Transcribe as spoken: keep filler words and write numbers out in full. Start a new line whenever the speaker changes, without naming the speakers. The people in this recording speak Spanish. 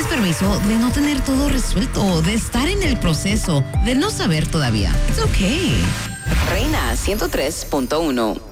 tienes permiso de no tener todo resuelto, de estar en el proceso, de no saber todavía. It's okay.
Reina ciento tres punto uno.